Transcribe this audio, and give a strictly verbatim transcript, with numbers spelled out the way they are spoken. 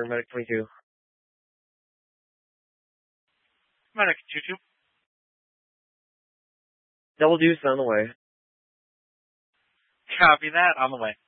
Medic twenty-two. Medic two two. Double deuce on the way. Copy that, on the way.